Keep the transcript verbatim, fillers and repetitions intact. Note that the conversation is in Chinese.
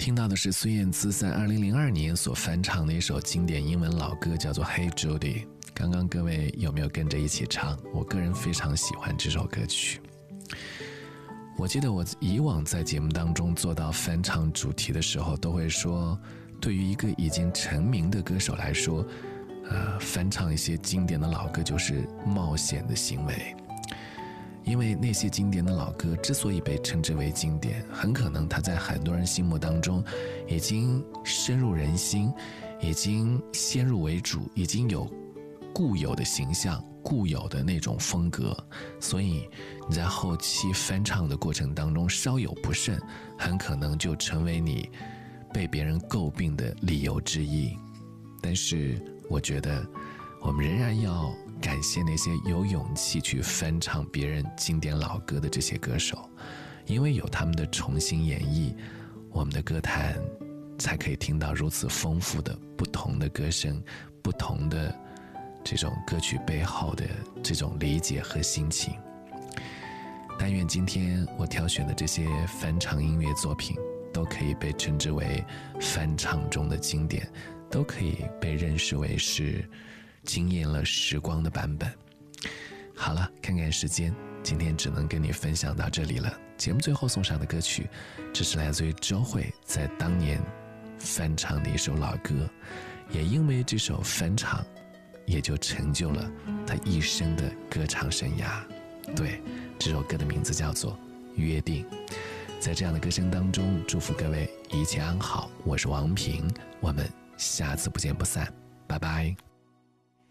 听到的是孙燕姿在二零零二年所翻唱的一首经典英文老歌，叫做 Hey Judy。 刚刚各位有没有跟着一起唱？我个人非常喜欢这首歌曲。我记得我以往在节目当中做到翻唱主题的时候，都会说，对于一个已经成名的歌手来说，呃，翻唱一些经典的老歌就是冒险的行为。因为那些经典的老歌之所以被称之为经典，很可能它在很多人心目当中已经深入人心，已经先入为主，已经有固有的形象，固有的那种风格，所以你在后期翻唱的过程当中稍有不慎，很可能就成为你被别人诟病的理由之一。但是我觉得我们仍然要感谢那些有勇气去翻唱别人经典老歌的这些歌手，因为有他们的重新演绎，我们的歌坛才可以听到如此丰富的不同的歌声，不同的这种歌曲背后的这种理解和心情。但愿今天我挑选的这些翻唱音乐作品都可以被称之为翻唱中的经典，都可以被认识为是惊艳了时光的版本。好了，看看时间，今天只能跟你分享到这里了。节目最后送上的歌曲，这是来自于周蕙在当年翻唱的一首老歌，也因为这首翻唱，也就成就了他一生的歌唱生涯。对，这首歌的名字叫做《约定》。在这样的歌声当中，祝福各位一切安好。我是王平，我们下次不见不散，拜拜。